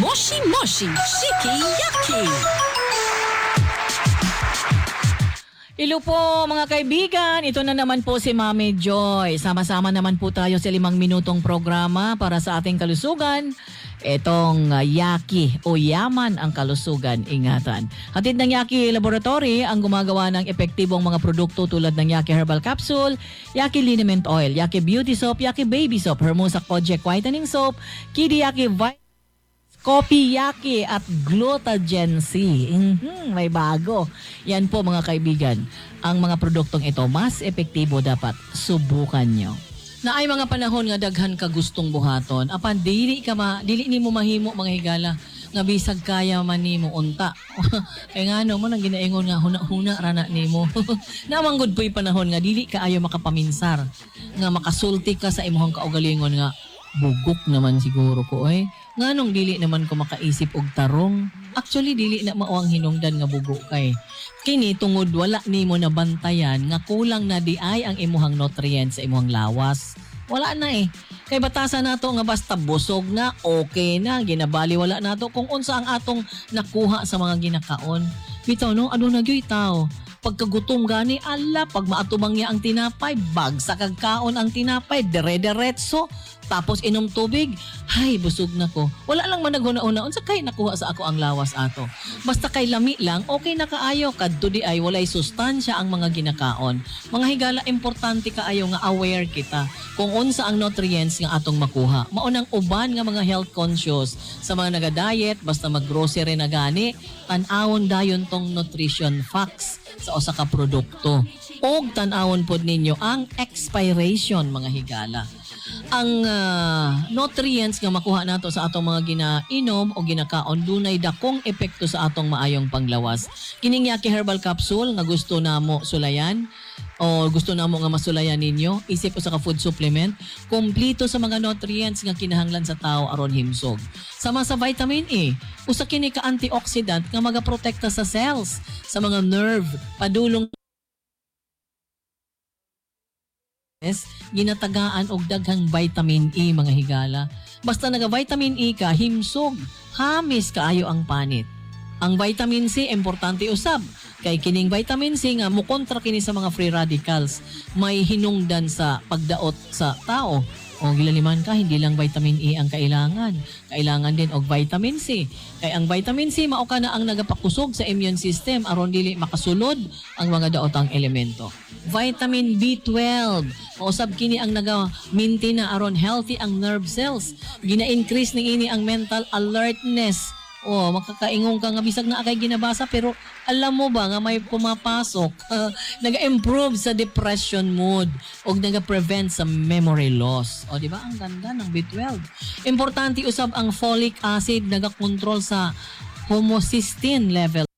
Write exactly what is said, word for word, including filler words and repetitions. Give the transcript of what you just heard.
Moshi Moshi Shiki Yaki. Hello po mga kaibigan, ito na naman po si Mami Joy. Sama-sama naman po tayo sa limang minutong programa para sa ating kalusugan. Itong uh, Yaki o Yaman ang Kalusugan Ingatan. Hatid ng Yaki Laboratory ang gumagawa ng epektibong mga produkto tulad ng Yaki Herbal Capsule, Yaki Liniment Oil, Yaki Beauty Soap, Yaki Baby Soap, Hermosa Kojic Whitening Soap, Kidi Yaki Vitamin Coffee Yaki at Glutagen C. Mm-hmm, may bago. Yan po mga kaibigan. Ang mga produktong ito, mas epektibo dapat subukan nyo. Na ay mga panahon nga daghan ka gustong buhaton. Apan dili ka ma, dili nimo mahimo mga higala nga bisag kaya man nimo unta. Kay ngano mo nang ginaingon nga huna-huna rana nimo. Namanggod po'y panahon nga dili ka ayo makapaminsar. Nga makasulti ka sa imong kaugalingon nga bugok naman siguro ko eh. Nganong dili naman ko makaisip og tarong. Actually dili na mao ang hinungdan nga bugo kay. Kini tungod wala nimo na bantayan nga kulang na di ay ang imuhang nutrients sa imuhang lawas. Wala na eh. Kay batasan nato nga basta busog na, okay na, ginabali wala nato kung unsa ang atong nakuha sa mga ginakaon. Bitaw no, ano na gyud tao? Pagkagutom gani, ala, pag maatumang niya ang tinapay, bagsa kag kaon ang tinapay, dire-diretso. Tapos inom tubig, hay, busog na ko. Wala lang man naghuna-una, unsa kay nakuha sa ako ang lawas ato. Basta kay lami lang, okay na kaayo. Kadto di ay walay sustansya ang mga ginakaon. Mga higala, importante kaayo nga aware kita kung unsa ang nutrients nga atong makuha. Maunang uban nga mga health conscious sa mga naga-diet, basta mag-grocery na gani, tan-awon dayon tong nutrition facts sa usa ka produkto. Og tan-awon pod ninyo ang expiration mga higala. Ang uh, nutrients nga makuha nato sa atong mga ginainom o ginakaon dunay dakong epekto sa atong maayong panglawas. Kining Yaki Herbal Capsule nga gusto namo sulayan o gusto namo nga masulayan ninyo, isip usa ka food supplement, kompleto sa mga nutrients nga kinahanglan sa tao aron himsog. Sama sa vitamin A, usa kini ka antioxidant nga magaprotekta sa cells, sa mga nerve, padulong ginatagaan og daghang vitamin E mga higala. Basta naga vitamin E ka, himsog, hamis kaayo ang panit. Ang vitamin C importante usab kay kining vitamin C nga mukontra kini sa mga free radicals, may hinungdan sa pagdaot sa tao. O gilaliman ka, hindi lang vitamin E ang kailangan. Kailangan din og vitamin C. Kay ang vitamin C mao ka na ang nagapakusog sa immune system aron dili makasulod ang mga daotang elemento. Vitamin B twelve, mausab kini ang naga-maintain na aron healthy ang nerve cells. Gina-increase ning ini ang mental alertness. Oh, makakaingong ka nga bisag na akay ginabasa pero alam mo ba nga may pumapasok, uh, naga-improve sa depression mood o naga-prevent sa memory loss. O di ba ang ganda ng B twelve. Importante usab ang folic acid, naga-control sa homocysteine level.